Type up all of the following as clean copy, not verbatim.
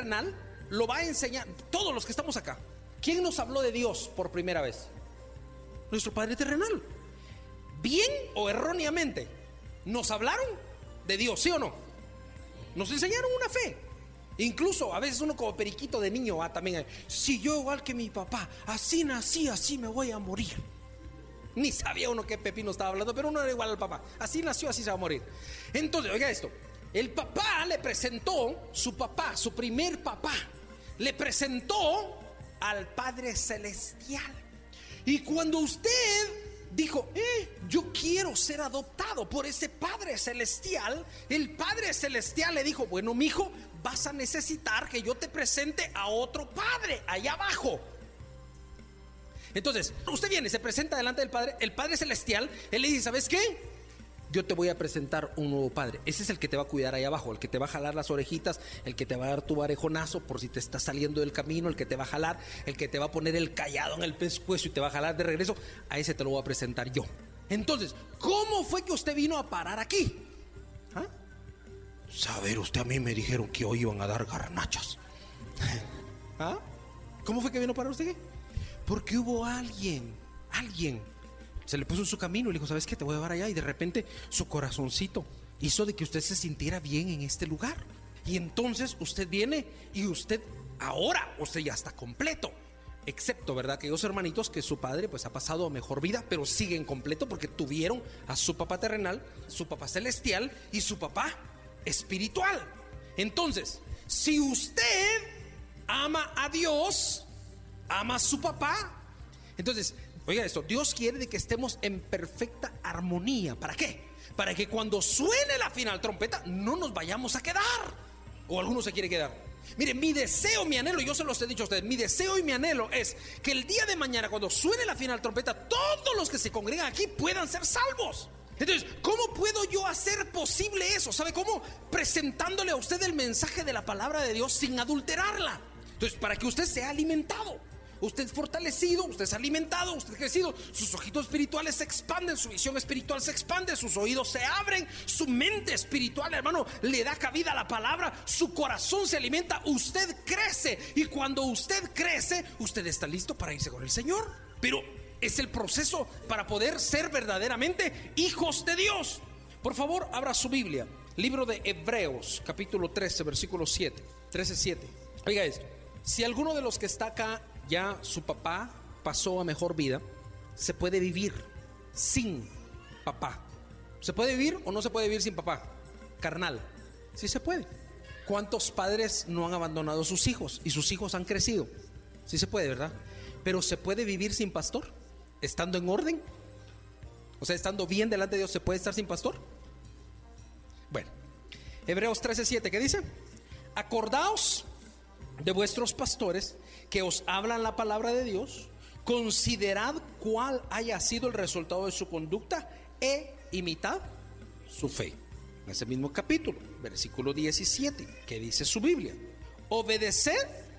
terrenal lo va a enseñar. Todos los que estamos acá, ¿quién nos habló de Dios por primera vez? Nuestro Padre terrenal. Bien o erróneamente, nos hablaron de Dios, ¿sí o no? Nos enseñaron una fe. Incluso a veces uno como periquito de niño va también, si yo igual que mi papá, así nací, así me voy a morir. Ni sabía uno qué pepino estaba hablando, pero uno era igual al papá. Así nació, así se va a morir. Entonces, oiga esto. El papá le presentó, su papá, su primer papá, le presentó al Padre Celestial. Y cuando usted dijo, yo quiero ser adoptado por ese Padre Celestial, el Padre Celestial le dijo, bueno, mijo, vas a necesitar que yo te presente a otro padre allá abajo. Entonces, usted viene, se presenta delante del Padre, el Padre Celestial, él le dice, ¿sabes qué? Yo te voy a presentar un nuevo padre. Ese es el que te va a cuidar ahí abajo, el que te va a jalar las orejitas, el que te va a dar tu varejonazo por si te estás saliendo del camino, el que te va a jalar, el que te va a poner el cayado en el pescuezo y te va a jalar de regreso. A ese te lo voy a presentar yo. Entonces, ¿cómo fue que usted vino a parar aquí? ¿Ah? Saber, usted, a mí me dijeron que hoy iban a dar garnachas. ¿Ah? ¿Cómo fue que vino a parar usted? Porque hubo alguien se le puso en su camino y le dijo, ¿sabes qué? Te voy a llevar allá. Y de repente su corazoncito hizo de que usted se sintiera bien en este lugar. Y entonces usted viene y usted ya está completo. Excepto, ¿verdad? Aquellos hermanitos que su padre pues ha pasado a mejor vida, pero siguen completo porque tuvieron a su papá terrenal, su papá celestial y su papá espiritual. Entonces, si usted ama a Dios, ama a su papá, entonces, oiga esto, Dios quiere de que estemos en perfecta armonía. ¿Para qué? Para que cuando suene la final trompeta no nos vayamos a quedar. ¿O alguno se quiere quedar? Mire, mi deseo, mi anhelo, yo se los he dicho a ustedes, mi deseo y mi anhelo es que el día de mañana, cuando suene la final trompeta, todos los que se congregan aquí puedan ser salvos. Entonces, ¿cómo puedo yo hacer posible eso? ¿Sabe cómo? Presentándole a usted el mensaje de la palabra de Dios sin adulterarla. Entonces, para que usted sea alimentado, usted es fortalecido, usted es alimentado, usted es crecido, sus ojitos espirituales se expanden, su visión espiritual se expande, sus oídos se abren, su mente espiritual, hermano, le da cabida a la palabra, su corazón se alimenta, usted crece. Y cuando usted crece, usted está listo para irse con el Señor. Pero es el proceso para poder ser verdaderamente hijos de Dios. Por favor, abra su Biblia, libro de Hebreos, capítulo 13, versículo 7, 13:7. Oiga esto, si alguno de los que está acá ya su papá pasó a mejor vida, se puede vivir sin papá. ¿Se puede vivir o no se puede vivir sin papá? Carnal, sí se puede. ¿Cuántos padres no han abandonado a sus hijos y sus hijos han crecido? Sí se puede, ¿verdad? Pero ¿se puede vivir sin pastor? ¿Estando en orden? O sea, estando bien delante de Dios, ¿se puede estar sin pastor? Bueno, Hebreos 13:7, ¿qué dice? Acordaos de vuestros pastores que os hablan la palabra de Dios, considerad cuál haya sido el resultado de su conducta e imitad su fe. En ese mismo capítulo, versículo 17, que dice su Biblia: obedeced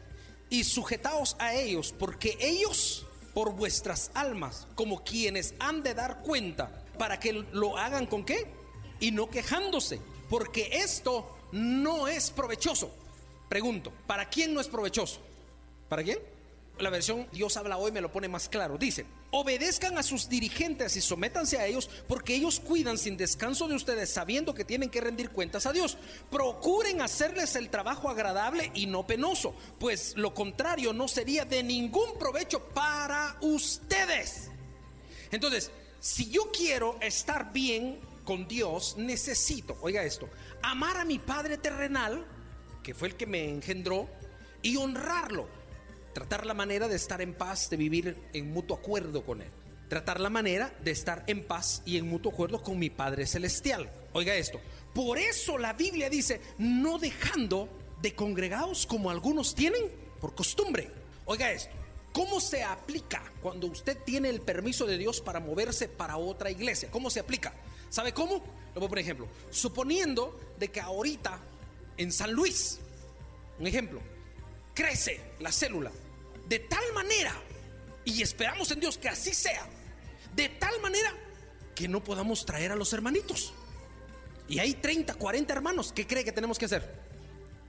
y sujetaos a ellos, porque ellos por vuestras almas, como quienes han de dar cuenta, para que lo hagan ¿con qué? Y no quejándose, porque esto no es provechoso. Pregunto, ¿para quién no es provechoso? ¿Para quién? La versión Dios habla hoy me lo pone más claro. Dice: obedezcan a sus dirigentes y sométanse a ellos, porque ellos cuidan sin descanso de ustedes, sabiendo que tienen que rendir cuentas a Dios. Procuren hacerles el trabajo agradable y no penoso, pues lo contrario no sería de ningún provecho para ustedes. Entonces, si yo quiero estar bien con Dios, necesito, oiga esto, amar a mi Padre terrenal, que fue el que me engendró, y honrarlo. Tratar la manera de estar en paz, de vivir en mutuo acuerdo con Él. Tratar la manera de estar en paz y en mutuo acuerdo con mi Padre Celestial. Oiga esto, por eso la Biblia dice: no dejando de congregados como algunos tienen por costumbre. Oiga esto, ¿cómo se aplica cuando usted tiene el permiso de Dios para moverse para otra iglesia? ¿Cómo se aplica? ¿Sabe cómo? Le voy a poner ejemplo. Suponiendo de que ahorita en San Luis, un ejemplo, crece la célula de tal manera, y esperamos en Dios que así sea, de tal manera que no podamos traer a los hermanitos, y hay 30, 40 hermanos. ¿Qué cree que tenemos que hacer?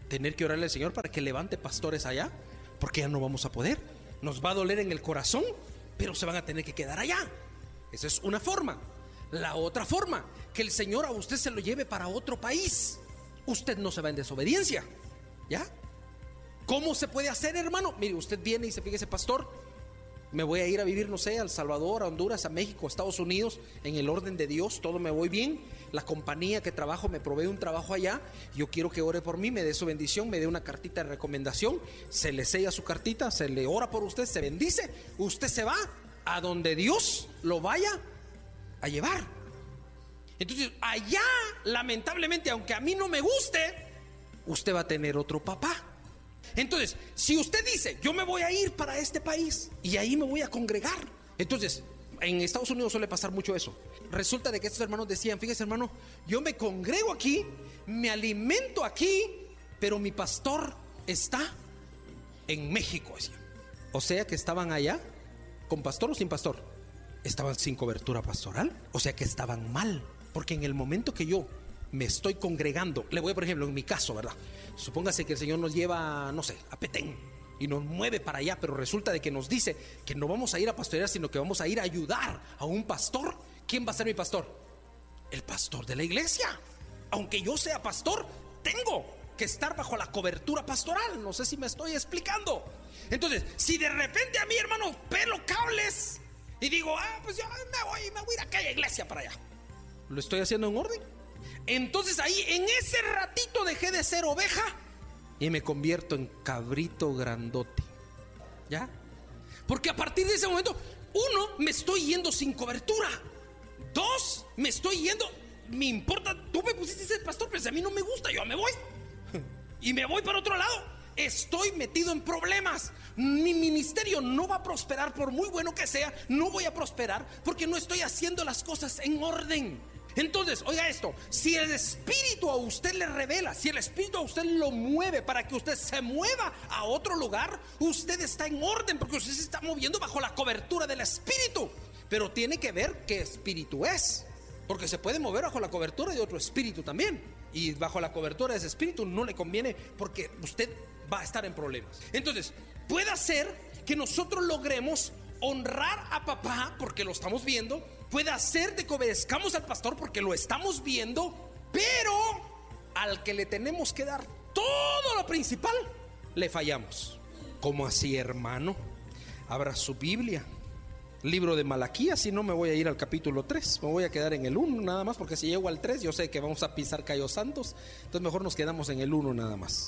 tener que orarle al Señor para que levante pastores allá, porque ya no vamos a poder. Nos va a doler en el corazón, pero se van a tener que quedar allá. Esa es una forma. La otra forma, que el Señor a usted se lo lleve para otro país. Usted no se va en desobediencia, ¿ya? ¿Cómo se puede hacer, hermano? Mire, usted viene y dice, fíjese, pastor, me voy a ir a vivir, no sé, a El Salvador, a Honduras, a México, a Estados Unidos, en el orden de Dios, todo me voy bien. La compañía que trabajo me provee un trabajo allá. Yo quiero que ore por mí, me dé su bendición, me dé una cartita de recomendación. Se le sella su cartita, se le ora por usted, se bendice. Usted se va a donde Dios lo vaya a llevar. Entonces, allá, lamentablemente, aunque a mí no me guste, usted va a tener otro papá. Entonces, si usted dice, yo me voy a ir para este país y ahí me voy a congregar, entonces, en Estados Unidos suele pasar mucho eso. Resulta de que estos hermanos decían, fíjese, hermano, yo me congrego aquí, me alimento aquí, pero mi pastor está en México, decían. O sea que estaban allá con pastor o sin pastor. Estaban sin cobertura pastoral. O sea que estaban mal. Porque en el momento que yo me estoy congregando, le voy, por ejemplo, en mi caso, ¿verdad? Supóngase que el Señor nos lleva, no sé, a Petén y nos mueve para allá, pero resulta de que nos dice que no vamos a ir a pastorear, sino que vamos a ir a ayudar a un pastor. ¿Quién va a ser mi pastor? El pastor de la iglesia. Aunque yo sea pastor, tengo que estar bajo la cobertura pastoral. No sé si me estoy explicando. Entonces, si de repente a mi hermano pelo cables y digo, pues yo me voy a ir a aquella iglesia para allá, ¿lo estoy haciendo en orden? Entonces ahí, en ese ratito, dejé de ser oveja y me convierto en cabrito grandote, ¿ya? Porque a partir de ese momento, uno, me estoy yendo sin cobertura. Dos, me estoy yendo, me importa, tú me pusiste ser pastor, pero si a mí no me gusta, yo me voy. Y me voy para otro lado. Estoy metido en problemas. Mi ministerio no va a prosperar, por muy bueno que sea. No voy a prosperar porque no estoy haciendo las cosas en orden. Entonces, oiga esto, si el Espíritu a usted le revela, si el Espíritu a usted lo mueve para que usted se mueva a otro lugar, usted está en orden porque usted se está moviendo bajo la cobertura del Espíritu. Pero tiene que ver qué espíritu es, porque se puede mover bajo la cobertura de otro espíritu también. Y bajo la cobertura de ese espíritu no le conviene, porque usted va a estar en problemas. Entonces, puede ser que nosotros logremos honrar a papá porque lo estamos viendo. Puede hacer de que obedezcamos al pastor porque lo estamos viendo. Pero al que le tenemos que dar todo lo principal, le fallamos. ¿Cómo así, hermano? Abra su Biblia, libro de Malaquías. Si no, me voy a ir al capítulo 3. Me voy a quedar en el 1 nada más, porque si llego al 3 yo sé que vamos a pisar callos santos. Entonces mejor nos quedamos en el 1 nada más.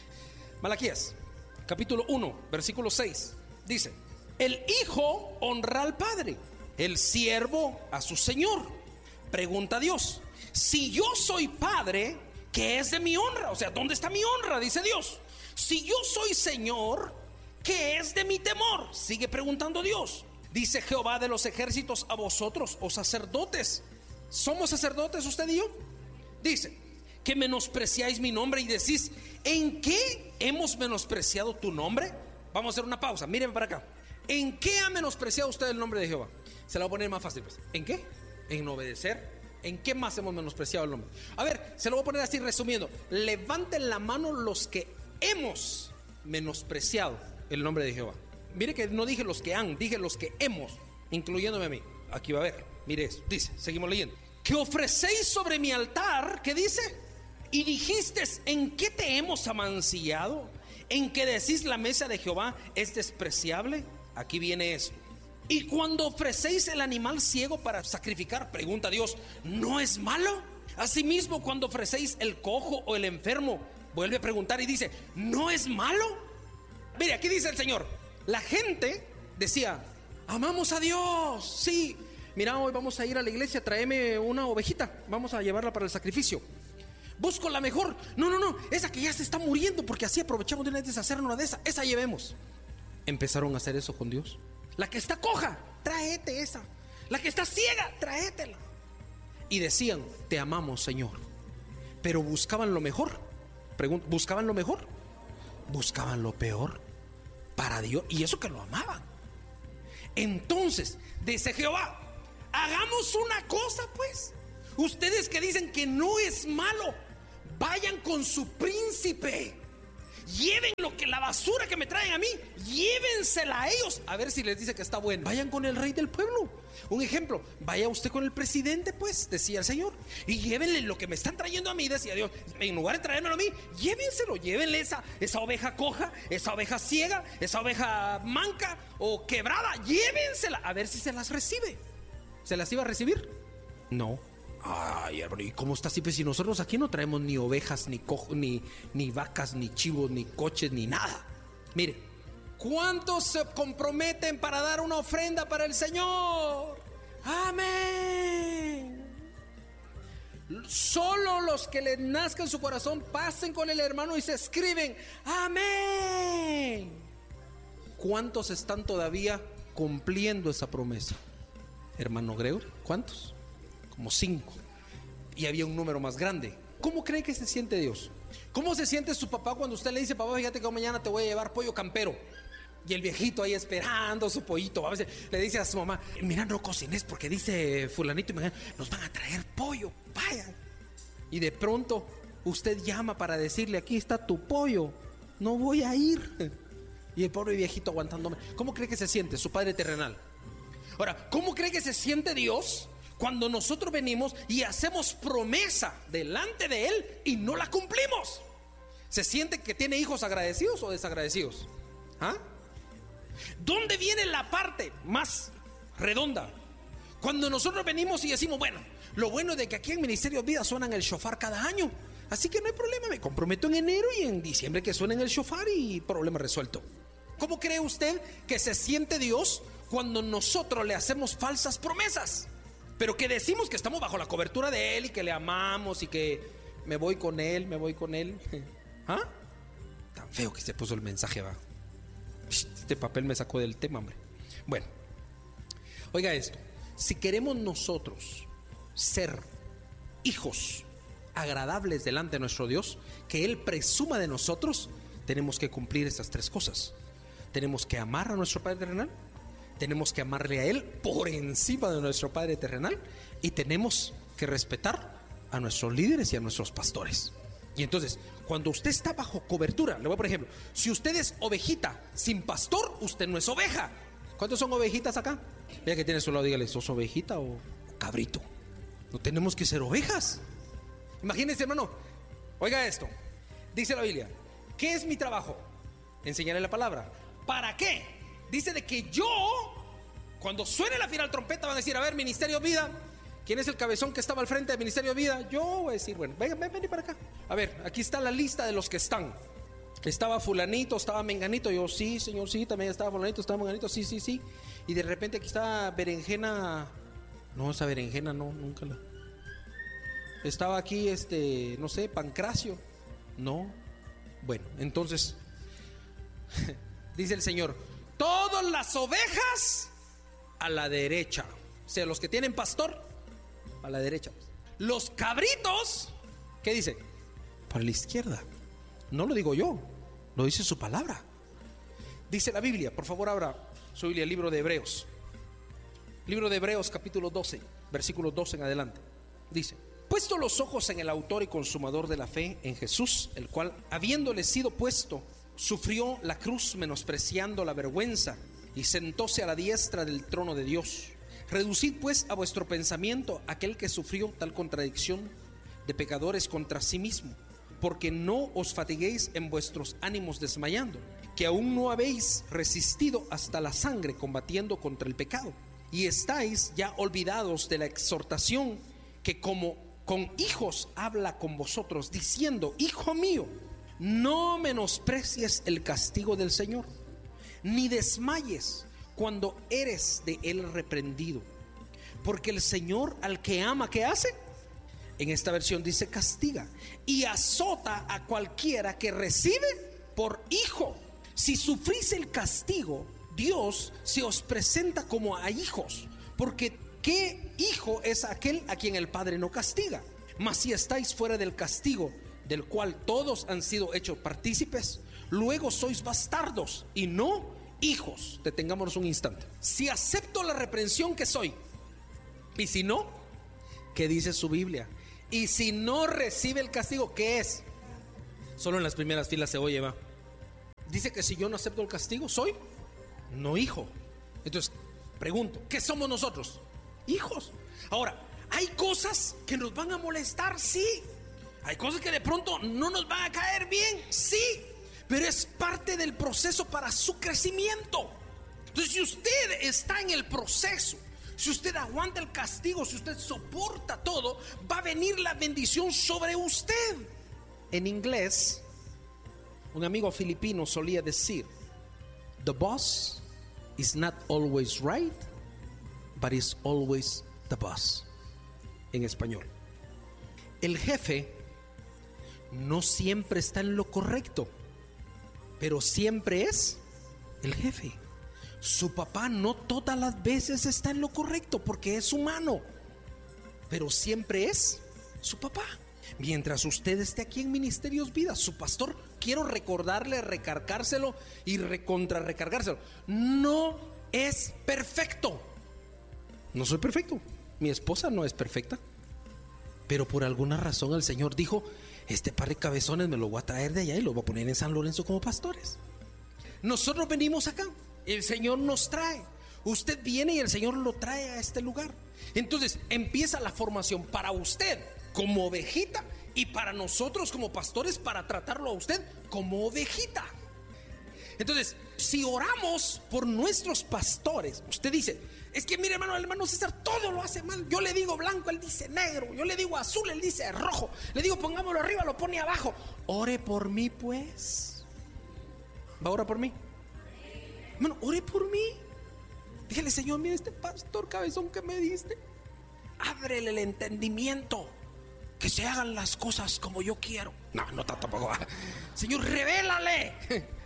Malaquías, capítulo 1, versículo 6. Dice: el hijo honra al padre, el siervo a su señor. Pregunta a Dios: si yo soy padre, ¿qué es de mi honra? O sea, ¿dónde está mi honra? Dice Dios. Si yo soy señor, ¿qué es de mi temor? Sigue preguntando Dios. Dice Jehová de los ejércitos a vosotros, oh sacerdotes. ¿Somos sacerdotes usted y yo? Dice: que menospreciáis mi nombre y decís, ¿en qué hemos menospreciado tu nombre? Vamos a hacer una pausa, mírenme para acá. ¿En qué ha menospreciado usted el nombre de Jehová? Se la voy a poner más fácil, pues. ¿En qué? En obedecer. ¿En qué más hemos menospreciado el nombre? A ver, se lo voy a poner así resumiendo. Levanten la mano los que hemos menospreciado el nombre de Jehová. Mire que no dije los que han, dije los que hemos, incluyéndome a mí. Aquí va a ver, mire eso, dice, seguimos leyendo. Que ofrecéis sobre mi altar, ¿qué dice? Y dijiste, ¿en qué te hemos amancillado? ¿En que decís la mesa de Jehová es despreciable? Aquí viene esto. Y cuando ofrecéis el animal ciego para sacrificar, pregunta Dios, ¿no es malo? Asimismo, cuando ofrecéis el cojo o el enfermo, vuelve a preguntar y dice, ¿no es malo? Mire, aquí dice el Señor. La gente decía, amamos a Dios, sí. Mira, hoy vamos a ir a la iglesia, tráeme una ovejita, vamos a llevarla para el sacrificio. Busco la mejor. No, esa que ya se está muriendo, porque así aprovechamos de una vez deshacernos una de esa. Esa llevemos. Empezaron a hacer eso con Dios. La que está coja, tráete esa. La que está ciega, tráetela. Y decían, te amamos, Señor. Pero buscaban lo mejor. ¿Buscaban lo mejor? Buscaban lo peor para Dios, y eso que lo amaban. Entonces dice Jehová, hagamos una cosa pues. Ustedes que dicen que no es malo, vayan con su príncipe lleven la basura que me traen a mí, llévensela a ellos, a ver si les dice que está bueno. Vayan con el rey del pueblo. Un ejemplo, vaya usted con el presidente, pues, decía el Señor, y llévenle lo que me están trayendo a mí, decía Dios. En lugar de traérmelo a mí, llévenselo, llévenle esa oveja coja, esa oveja ciega, esa oveja manca o quebrada, llévensela, a ver si se las recibe. ¿Se las iba a recibir? No. Ay, hermano, ¿y cómo está así? Pues si nosotros aquí no traemos ni ovejas, ni vacas, ni chivos, ni coches, ni nada. Mire, ¿cuántos se comprometen para dar una ofrenda para el Señor? Amén. Solo los que les nazca en su corazón pasen con el hermano y se escriben amén. ¿Cuántos están todavía cumpliendo esa promesa? Hermano Gregory, ¿cuántos? Como 5. Y había un número más grande. ¿Cómo cree que se siente Dios? ¿Cómo se siente su papá cuando usted le dice: papá, fíjate que mañana te voy a llevar pollo campero? Y el viejito ahí esperando su pollito. A veces le dice a su mamá: mira, no cocines porque dice fulanito y mañana nos van a traer pollo, vaya. Y de pronto usted llama para decirle: aquí está tu pollo, no voy a ir. Y el pobre viejito aguantándome. ¿Cómo cree que se siente su padre terrenal? Ahora, ¿cómo cree que se siente Dios cuando nosotros venimos y hacemos promesa delante de Él y no la cumplimos? ¿Se siente que tiene hijos agradecidos o desagradecidos? ¿Ah? ¿Dónde viene la parte más redonda? Cuando nosotros venimos y decimos: bueno, lo bueno es de que aquí en Ministerio Vida suenan el shofar cada año, así que no hay problema, me comprometo en enero y en diciembre que suenen el shofar y problema resuelto. ¿Cómo cree usted que se siente Dios cuando nosotros le hacemos falsas promesas, pero que decimos que estamos bajo la cobertura de Él y que le amamos y que me voy con Él? ¿Ah? Tan feo que se puso el mensaje, va. Este papel me sacó del tema, hombre. Bueno, oiga esto: si queremos nosotros ser hijos agradables delante de nuestro Dios, que Él presuma de nosotros, tenemos que cumplir estas 3 cosas. Tenemos que amar a nuestro Padre terrenal, tenemos que amarle a Él por encima de nuestro Padre terrenal, y tenemos que respetar a nuestros líderes y a nuestros pastores. Y entonces, cuando usted está bajo cobertura, le voy por ejemplo, si usted es ovejita sin pastor, usted no es oveja. ¿Cuántos son ovejitas acá? Vea que tiene su lado, dígale: ¿sos ovejita o cabrito? No tenemos que ser ovejas. Imagínense, hermano, oiga esto, dice la Biblia: ¿qué es mi trabajo? Enseñarle la palabra. ¿Para qué? Dice de que yo, cuando suene la final trompeta, van a decir: a ver, Ministerio Vida, ¿quién es el cabezón que estaba al frente de Ministerio Vida? Yo voy a decir: bueno, ven para acá. A ver, aquí está la lista de los que están. Estaba fulanito, estaba menganito. Yo: sí, señor, sí. También estaba fulanito, estaba menganito, sí. Y de repente aquí está berenjena. No, esa berenjena no, nunca la. Estaba aquí no sé, Pancracio. No. Bueno, entonces dice el Señor: todas las ovejas a la derecha. O sea, los que tienen pastor a la derecha. Los cabritos, ¿qué dice? Para la izquierda. No lo digo yo, lo dice su palabra. Dice la Biblia, por favor abra su Biblia, libro de Hebreos. Libro de Hebreos, capítulo 12, versículo 12 en adelante. Dice: puesto los ojos en el autor y consumador de la fe, en Jesús, el cual, habiéndole sido puesto, sufrió la cruz, menospreciando la vergüenza, y sentóse a la diestra del trono de Dios. Reducid pues a vuestro pensamiento aquel que sufrió tal contradicción de pecadores contra sí mismo, porque no os fatiguéis en vuestros ánimos desmayando, que aún no habéis resistido hasta la sangre combatiendo contra el pecado, y estáis ya olvidados de la exhortación que como con hijos habla con vosotros, diciendo: hijo mío, no menosprecies el castigo del Señor, ni desmayes cuando eres de Él reprendido, porque el Señor al que ama, ¿qué hace? En esta versión dice: castiga, y azota a cualquiera que recibe por hijo. Si sufrís el castigo, Dios se os presenta como a hijos, porque ¿qué hijo es aquel a quien el Padre no castiga? Mas si estáis fuera del castigo, del cual todos han sido hechos partícipes, luego sois bastardos y no hijos. Detengámonos un instante. Si acepto la reprensión, que soy, y si no, ¿qué dice su Biblia? Y si no recibe el castigo, ¿qué es? Solo en las primeras filas se oye, va. dice que si yo no acepto el castigo, soy no hijo. Entonces, pregunto, ¿qué somos nosotros? Hijos. Ahora, hay cosas que nos van a molestar, sí. Hay cosas que de pronto no nos van a caer bien, sí. Pero es parte del proceso para su crecimiento. Entonces, si usted está en el proceso, si usted aguanta el castigo, si usted soporta todo, va a venir la bendición sobre usted. En inglés, un amigo filipino solía decir: the boss is not always right, but is always the boss. En español, el jefe no siempre está en lo correcto, pero siempre es el jefe. Su papá no todas las veces está en lo correcto porque es humano, pero siempre es su papá. Mientras usted esté aquí en Ministerios Vida, su pastor, quiero recordarle, recargárselo y recargárselo. No es perfecto. No soy perfecto. Mi esposa no es perfecta. Pero por alguna razón el Señor dijo: este par de cabezones me lo voy a traer de allá y lo voy a poner en San Lorenzo como pastores. Nosotros venimos acá, el Señor nos trae. Usted viene y el Señor lo trae a este lugar. Entonces empieza la formación para usted como ovejita y para nosotros como pastores para tratarlo a usted como ovejita. Entonces, si oramos por nuestros pastores, usted dice: es que mire, hermano, el hermano César todo lo hace mal. Yo le digo blanco, él dice negro. Yo le digo azul, él dice rojo. Le digo pongámoslo arriba, lo pone abajo. Ore por mí, pues. ¿Va a orar por mí? Hermano, ore por mí. Dígale: Señor, mira este pastor cabezón que me diste, ábrele el entendimiento, que se hagan las cosas como yo quiero. No tampoco. Señor, revélale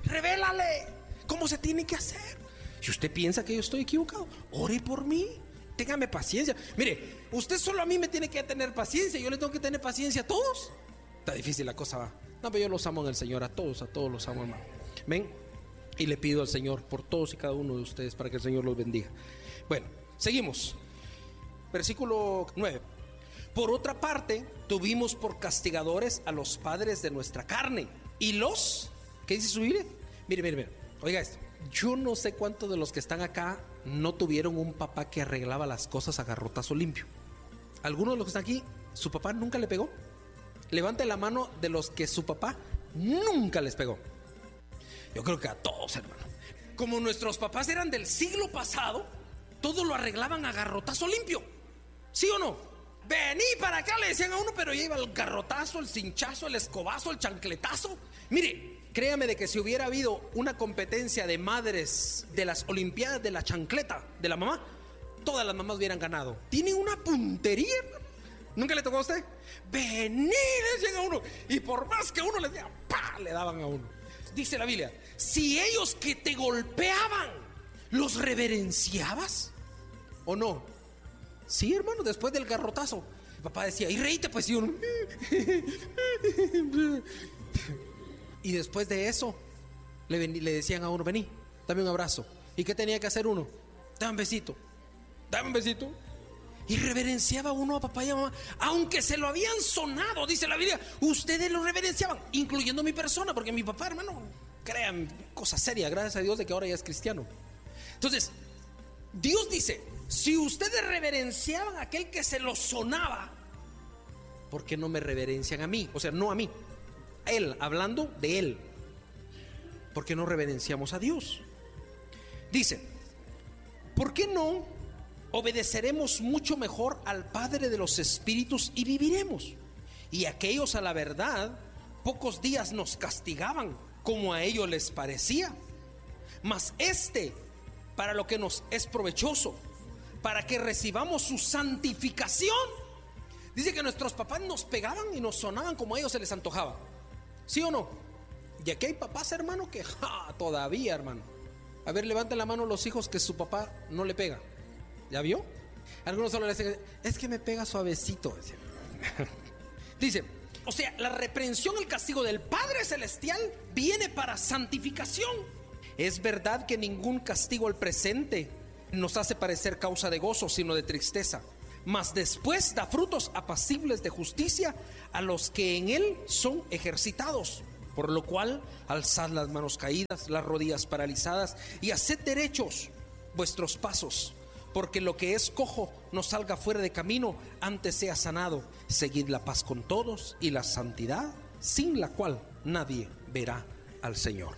cómo se tiene que hacer. Si usted piensa que yo estoy equivocado, ore por mí, téngame paciencia. Mire, usted solo a mí me tiene que tener paciencia, yo le tengo que tener paciencia a todos. Está difícil la cosa, va. No, pero yo los amo en el Señor, a todos los amo, hermano. Ven, y le pido al Señor por todos y cada uno de ustedes para que el Señor los bendiga. Bueno, seguimos. Versículo 9. Por otra parte, tuvimos por castigadores a los padres de nuestra carne. Y los, ¿qué dice su Biblia? Mire, oiga esto. Yo no sé cuántos de los que están acá no tuvieron un papá que arreglaba las cosas a garrotazo limpio. ¿Algunos de los que están aquí, su papá nunca le pegó? Levante la mano de los que su papá nunca les pegó. Yo creo que a todos, hermano. Como nuestros papás eran del siglo pasado, todo lo arreglaban a garrotazo limpio. ¿Sí o no? Vení para acá, le decían a uno, pero ya iba el garrotazo, el cinchazo, el escobazo, el chancletazo. Mire, créame de que si hubiera habido una competencia de madres de las olimpiadas de la chancleta de la mamá, todas las mamás hubieran ganado. Tienen una puntería, hermano. ¿Nunca le tocó a usted? Vení, le decían a uno, y por más que uno les diga, ¡pah!, le daban a uno. Dice la Biblia: si ellos que te golpeaban los reverenciabas o no. Sí, hermano, después del garrotazo, el papá decía: y reíte, pues. Y uno, y después de eso le decían a uno: vení, dame un abrazo. ¿Y qué tenía que hacer uno? Dame un besito. Y reverenciaba uno a papá y a mamá, aunque se lo habían sonado. Dice la Biblia: ustedes lo reverenciaban, incluyendo mi persona, porque mi papá, hermano, crean, cosa seria, gracias a Dios de que ahora ya es cristiano. Entonces, Dios dice: si ustedes reverenciaban a aquel que se lo sonaba, ¿por qué no me reverencian a mí? O sea, no a mí, a él, hablando de él. ¿Por qué no reverenciamos a Dios? Dice: ¿por qué no obedeceremos mucho mejor al Padre de los Espíritus y viviremos? Y aquellos, a la verdad, pocos días nos castigaban, como a ellos les parecía, mas para lo que nos es provechoso, para que recibamos su santificación. Dice que nuestros papás nos pegaban y nos sonaban como a ellos se les antojaba. ¿Sí o no? Y aquí hay papás, hermano, que todavía, hermano. A ver, levanten la mano los hijos que su papá no le pega. ¿Ya vio? Algunos solo le dicen: es que me pega suavecito. Dice: o sea, la reprensión, el castigo del Padre Celestial viene para santificación. Es verdad que ningún castigo al presente nos hace parecer causa de gozo, sino de tristeza, mas después da frutos apacibles de justicia a los que en él son ejercitados. Por lo cual, alzad las manos caídas, las rodillas paralizadas, y haced derechos vuestros pasos, porque lo que es cojo no salga fuera de camino, antes sea sanado. Seguid la paz con todos y la santidad, sin la cual nadie verá al Señor.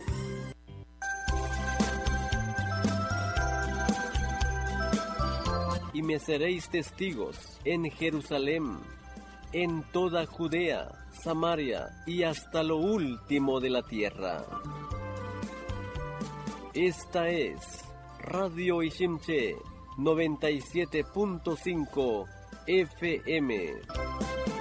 Y me seréis testigos en Jerusalén, en toda Judea, Samaria y hasta lo último de la tierra. Esta es Radio Ishimche 97.5 FM.